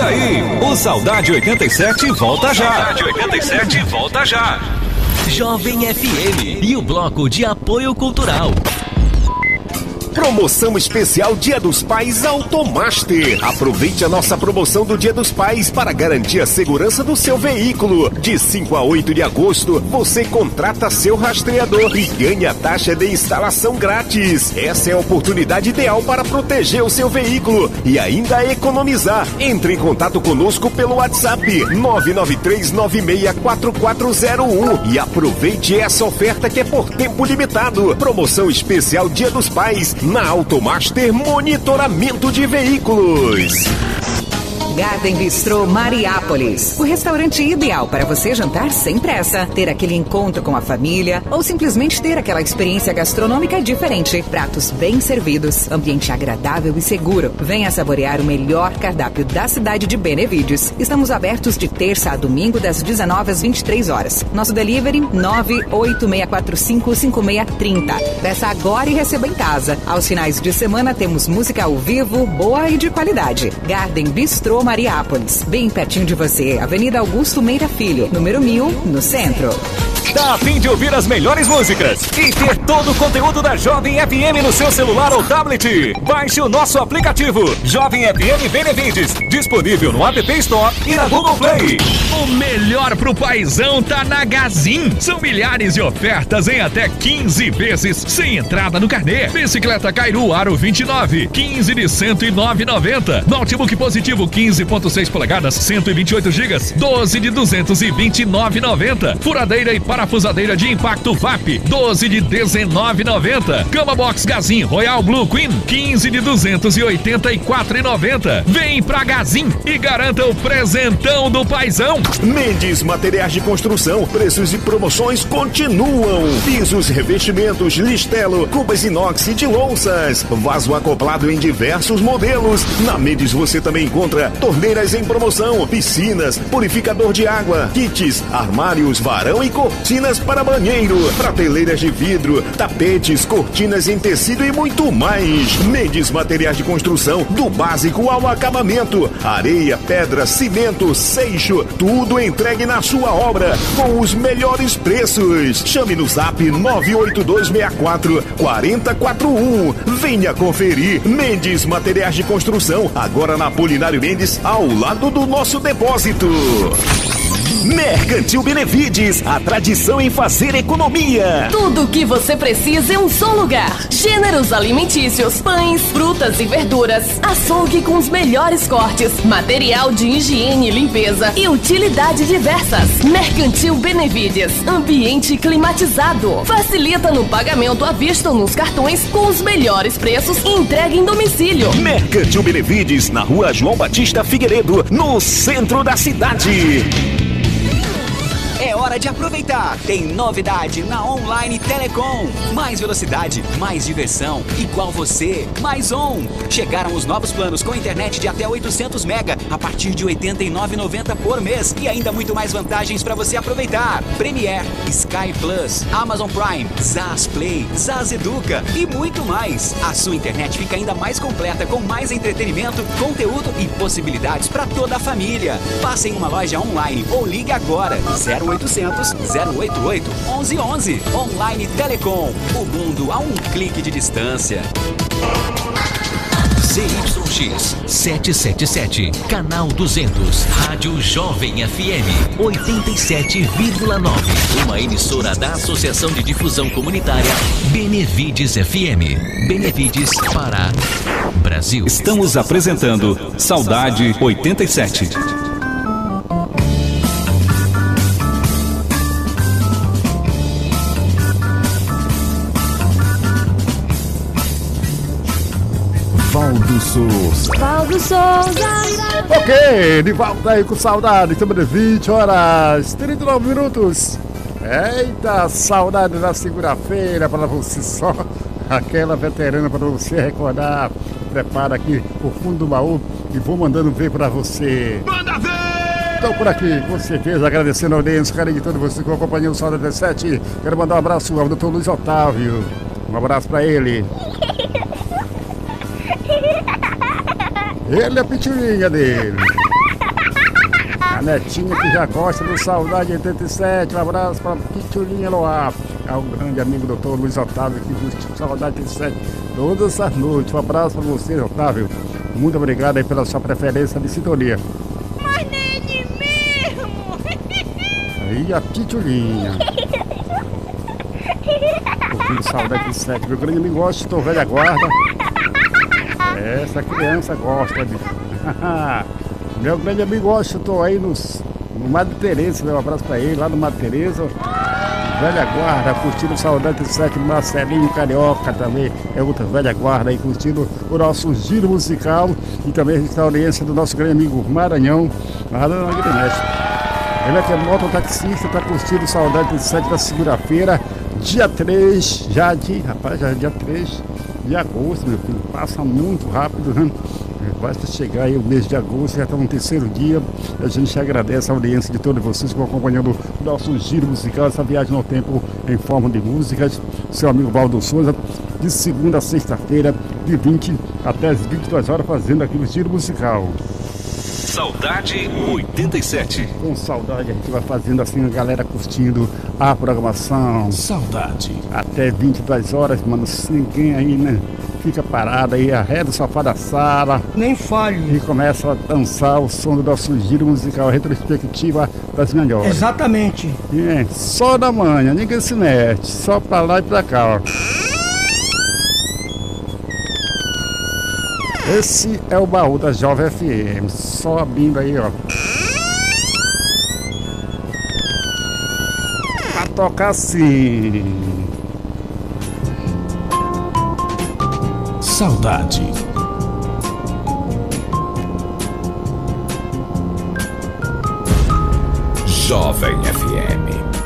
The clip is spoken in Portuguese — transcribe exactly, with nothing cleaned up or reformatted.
aí, o Saudade oitenta e sete volta já. Saudade oitenta e sete volta já. Jovem F M e o bloco de apoio cultural. Promoção especial Dia dos Pais Automaster. Aproveite a nossa promoção do Dia dos Pais para garantir a segurança do seu veículo. De cinco a oito de agosto, você contrata seu rastreador e ganha taxa de instalação grátis. Essa é a oportunidade ideal para proteger o seu veículo e ainda economizar. Entre em contato conosco pelo WhatsApp nove nove três nove seis quatro quatro zero um e aproveite essa oferta que é por tempo limitado. Promoção especial Dia dos Pais na Automaster Monitoramento de Veículos. Garden Bistrô Mariápolis, o restaurante ideal para você jantar sem pressa, ter aquele encontro com a família ou simplesmente ter aquela experiência gastronômica diferente. Pratos bem servidos, ambiente agradável e seguro. Venha saborear o melhor cardápio da cidade de Benevides. Estamos abertos de terça a domingo das dezenove às vinte e três horas. Nosso delivery nove oito seis quatro cinco cinco seis três zero. Peça agora e receba em casa. Aos finais de semana temos música ao vivo, boa e de qualidade. Garden Bistrô Mariápolis, bem pertinho de você, Avenida Augusto Meira Filho, número mil, no centro. Tá a fim de ouvir as melhores músicas e ter todo o conteúdo da Jovem F M no seu celular ou tablet? Baixe o nosso aplicativo Jovem F M Benevides, disponível no App Store e na Google Play. O melhor pro paizão tá na Gazin. São milhares de ofertas em até quinze vezes sem entrada no carnê. Bicicleta Kairu Aro vinte e nove, quinze de cento e nove reais e noventa centavos. Notebook Positivo quinze vírgula seis polegadas, cento e vinte e oito gigas, doze de duzentos e vinte e nove reais e noventa centavos. Furadeira e parafusadeira de impacto V A P, doze de dezenove reais e noventa centavos. Cama Box Gazin Royal Blue Queen, quinze de duzentos e oitenta e quatro reais e noventa centavos. Vem pra Gazin e garanta o presentão do paizão. Mendes Materiais de Construção, preços e promoções continuam. Pisos, revestimentos, listelo, cubas inox e de louças. Vaso acoplado em diversos modelos. Na Mendes você também encontra torneiras em promoção, piscinas, purificador de água, kits, armários, varão e cortinas para banheiro, prateleiras de vidro, tapetes, cortinas em tecido e muito mais. Mendes Materiais de Construção, do básico ao acabamento. Areia, pedra, cimento, seixo, tudo entregue na sua obra com os melhores preços. Chame no zap nove oito dois seis quatro quatro zero quatro um. Venha conferir. Mendes Materiais de Construção, agora na Apolinário Mendes, ao lado do nosso depósito. Mercantil Benevides, a tradição em fazer economia. Tudo o que você precisa em um só lugar. Gêneros alimentícios, pães, frutas e verduras, açougue com os melhores cortes, material de higiene e limpeza e utilidade diversas. Mercantil Benevides, ambiente climatizado. Facilita no pagamento à vista ou nos cartões com os melhores preços e entrega em domicílio. Mercantil Benevides, na rua João Batista Figueiredo, no centro da cidade. É hora de aproveitar. Tem novidade na Online Telecom. Mais velocidade, mais diversão. Igual você, mais on. Chegaram os novos planos com internet de até oitocentos mega a partir de oitenta e nove reais e noventa centavos por mês. E ainda muito mais vantagens para você aproveitar. Premiere, Sky Plus, Amazon Prime, Zaz Play, Zaz Educa e muito mais. A sua internet fica ainda mais completa com mais entretenimento, conteúdo e possibilidades para toda a família. Passe em uma loja online ou ligue agora. zero oitocentos, zero oito oito, onze onze. Online Telecom. O mundo a um clique de distância. Z Y X setecentos e setenta e sete, canal duzentos, Rádio Jovem F M oitenta e sete vírgula nove, uma emissora da Associação de Difusão Comunitária Benevides F M. Benevides, Pará, Brasil. Estamos apresentando Saudade oitenta e sete. Valdo Souza. Valdo Souza. Ok, de volta aí com saudade. Estamos de vinte horas, trinta e nove minutos. Eita, saudade da segunda-feira para você só. Aquela veterana para você recordar. Prepara aqui o fundo do baú e vou mandando ver para você. Manda ver! Estou por aqui, com certeza, agradecendo a audiência, carinho de todo você que acompanhou o Saudade dezessete. Quero mandar um abraço ao doutor Luiz Otávio. Um abraço para ele. Ele é a pituinha dele. netinha que já gosta do Saudade oitenta e sete. Um abraço para Pitulinha Loaf. É o grande amigo doutor Luiz Otávio que curte Saudade oitenta e sete todas as noites. Um abraço para você, Otávio. Muito obrigado aí pela sua preferência de sintonia. Mas nem de mesmo. Aí a Pitulinha. Ouvindo Saudade oitenta e sete. Meu grande amigo Washington, velha guarda. Essa criança gosta de... Meu grande amigo Washington aí nos, no Madre Teresa, meu abraço pra ele, lá no Madre Teresa. Velha guarda, curtindo Saudade oitenta e sete, Marcelinho Carioca também, é outra velha guarda aí, curtindo o nosso giro musical. E também a gente está a audiência do nosso grande amigo Maranhão, lá na Guilherme. Ele é que é mototaxista, tá curtindo Saudade oitenta e sete da segunda-feira, dia três, já de, rapaz, já é dia três de agosto, meu filho, passa muito rápido, né? Basta chegar aí o mês de agosto, já está no terceiro dia. A gente agradece a audiência de todos vocês que estão acompanhando o nosso giro musical, essa viagem no tempo em forma de músicas. Seu amigo Valdo Souza, de segunda a sexta-feira, de vinte até as vinte e duas horas, fazendo aqui o giro musical. Saudade oitenta e sete. Com saudade a gente vai fazendo assim, a galera curtindo a programação. Saudade. Até vinte e duas horas, mano, sem ninguém aí, né? Fica parado aí, arreda o sofá da sala. Nem falhe. E começa a dançar o som do nosso giro musical, a retrospectiva das melhores. Exatamente. É, só da manhã, ninguém se mete, só pra lá e pra cá, ó. Esse é o baú da Jovem F M, só abrindo aí, ó. Pra tocar assim. Saudade. Jovem F M.